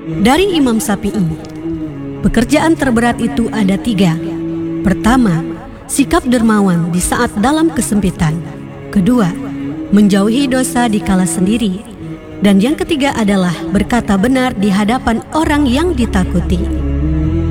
Dari Imam Syafi'i, pekerjaan terberat itu ada 3. Pertama, sikap dermawan di saat dalam kesempitan. Kedua, menjauhi dosa di kala sendiri. Dan yang ketiga adalah berkata benar di hadapan orang yang ditakuti.